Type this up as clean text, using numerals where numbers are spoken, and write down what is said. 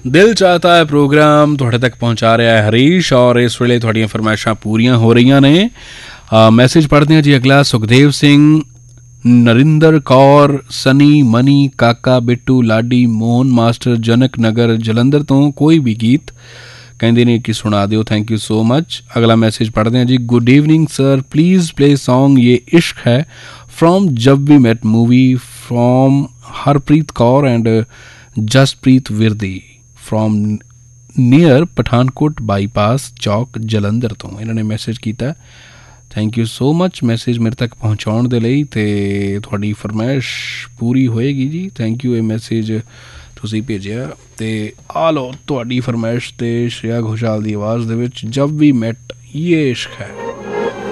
दिल चाहता है प्रोग्राम तुहाडे तक पहुँचा रहा है हरीश और इस वेले तुहाडियां फरमाइशां पूरियां हो रही ने। मैसेज पढ़ते हैं जी अगला। सुखदेव सिंह, नरिंदर कौर, सनी, मनी, काका, बिट्टू, लाडी, मोहन मास्टर, जनक नगर जलंधर तो कोई भी गीत कहते ने कि सुना दियो। Thank you so much. अगला मैसेज पढ़ते हैं जी। Good evening sir, please play song ये इश्क है फ्रॉम जब we met movie from Harpreet Kaur and Jasprit Virdi from near Pathankot bypass चौक जलंधर तो इन्होंने मैसेज किया। Thank you so much message मेरे तक पहुँचाने के लिए तो थोड़ी फरमाइश पूरी होएगी जी। Thank you. ये मैसेज तुसी भेजिया ते आ लो तुहाडी फरमाइश ते श्रेया घोषाल की आवाज़ दे विच जब वी मेट ये इश्क है।